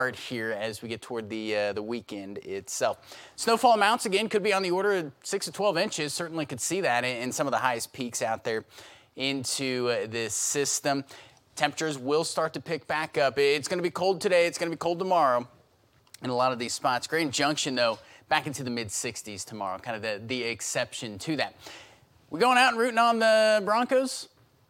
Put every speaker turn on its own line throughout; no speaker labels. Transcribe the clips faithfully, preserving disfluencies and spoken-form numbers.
here as we get toward the uh, the weekend itself. Snowfall amounts again could be on the order of six to twelve inches. Certainly could see that in, in some of the highest peaks out there into uh, this system. Temperatures will start to pick back up. It's going to be cold today. It's going to be cold tomorrow in a lot of these spots. Grand Junction, though, back into the mid sixties tomorrow. Kind of the, the exception to that. We're going out and rooting on the Broncos.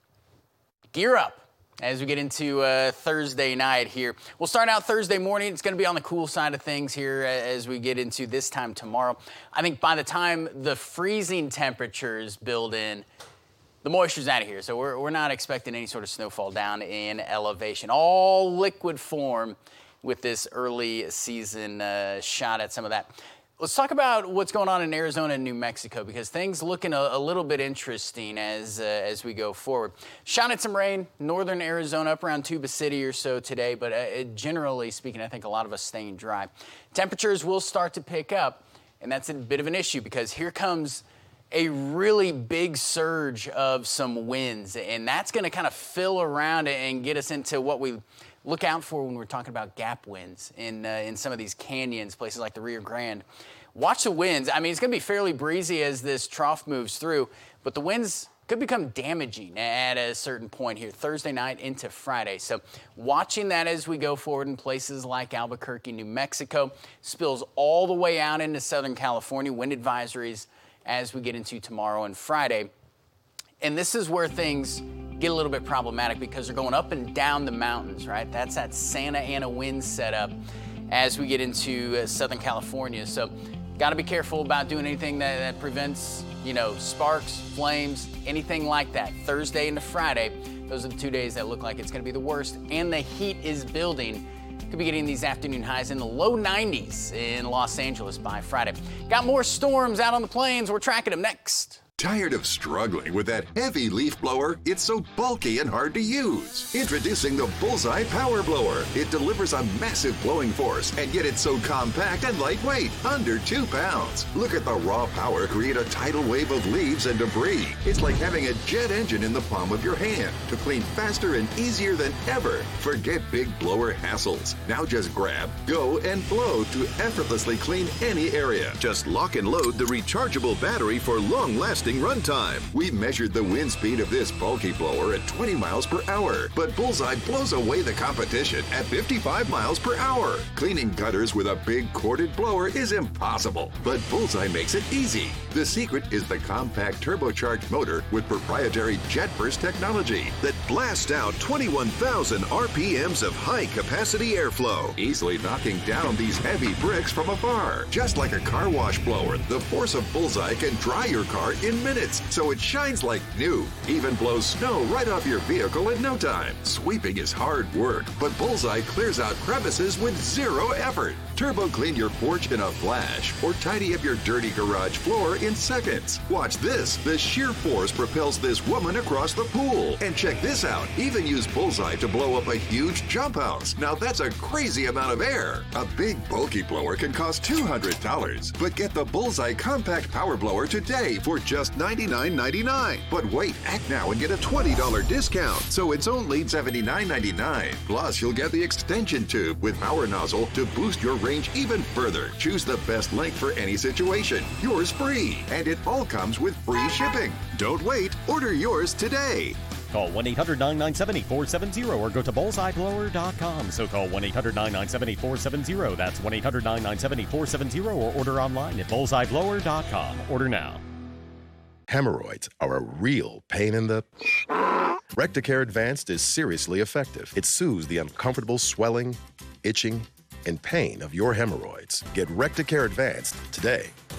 Gear up as we get into uh, Thursday night here. We'll start out Thursday morning. It's going to be on the cool side of things here as we get into this time tomorrow. I think by the time the freezing temperatures build in, the moisture's out of here. So we're, we're not expecting any sort of snowfall down in elevation. All liquid form with this early season uh, shot at some of that. Let's talk about what's going on in Arizona and New Mexico, because things looking a, a little bit interesting as uh, as we go forward. Shot at some rain, northern Arizona, up around Tuba City or so today, but uh, generally speaking, I think a lot of us staying dry. Temperatures will start to pick up, and that's a bit of an issue because here comes a really big surge of some winds, and that's going to kind of fill around and get us into what we look out for when we're talking about gap winds in uh, in some of these canyons, places like the Rio Grande. Watch the winds. I mean, it's going to be fairly breezy as this trough moves through, but the winds could become damaging at a certain point here, Thursday night into Friday. So watching that as we go forward in places like Albuquerque, New Mexico, spills all the way out into Southern California, wind advisories as we get into tomorrow and Friday. And this is where things get a little bit problematic because they're going up and down the mountains, right? That's that Santa Ana wind setup as we get into uh, Southern California. So got to be careful about doing anything that, that prevents, you know, sparks, flames, anything like that. Thursday into Friday, those are the two days that look like it's going to be the worst. And the heat is building. Could be getting these afternoon highs in the low nineties in Los Angeles by Friday. Got more storms out on the plains. We're tracking them next.
Tired of struggling with that heavy leaf blower? It's so bulky and hard to use. Introducing the Bullseye Power Blower. It delivers a massive blowing force, and yet it's so compact and lightweight, under two pounds. Look at the raw power create a tidal wave of leaves and debris. It's like having a jet engine in the palm of your hand to clean faster and easier than ever. Forget big blower hassles. Now just grab, go, and blow to effortlessly clean any area. Just lock and load the rechargeable battery for long-lasting runtime. We measured the wind speed of this bulky blower at twenty miles per hour, but Bullseye blows away the competition at fifty-five miles per hour. Cleaning gutters with a big corded blower is impossible, but Bullseye makes it easy. The secret is the compact turbocharged motor with proprietary jet burst technology that blasts out twenty-one thousand R P Ms of high-capacity airflow, easily knocking down these heavy bricks from afar. Just like a car wash blower, the force of Bullseye can dry your car in minutes, so it shines like new. Even blows snow right off your vehicle in no time. Sweeping is hard work, but Bullseye clears out crevices with zero effort. Turbo clean your porch in a flash, or tidy up your dirty garage floor in seconds. Watch this. The sheer force propels this woman across the pool. And check this out. Even use Bullseye to blow up a huge jump house. Now that's a crazy amount of air. A big bulky blower can cost two hundred dollars, but get the Bullseye Compact Power Blower today for just ninety-nine ninety-nine. But wait, act now and get a twenty dollars discount. So it's only seventy-nine ninety-nine. Plus, you'll get the extension tube with power nozzle to boost your range even further. Choose the best length for any situation. Yours free. And it all comes with free shipping. Don't wait. Order yours today.
Call one eight hundred nine nine seven four seven zero or go to bullseye blower dot com. So call one eight hundred nine nine seven four seven zero. That's one eight hundred nine nine seven four seven zero or order online at bullseye blower dot com. Order now.
Hemorrhoids are a real pain in the... Recticare Advanced is seriously effective. It soothes the uncomfortable swelling, itching, and pain of your hemorrhoids. Get Recticare Advanced today.